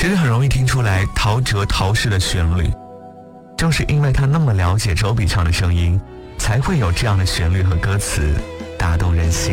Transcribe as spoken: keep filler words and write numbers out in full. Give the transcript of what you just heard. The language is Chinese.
其实很容易听出来陶喆陶氏的旋律，正是因为他那么了解周笔畅的声音，才会有这样的旋律和歌词打动人心。